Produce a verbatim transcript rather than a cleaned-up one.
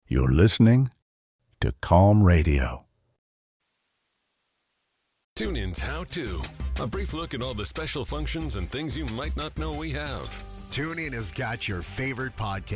You're listening to Calm Radio. TuneIn's How To. A brief look at all the special functions and things you might not know we have. TuneIn has got your favorite podcast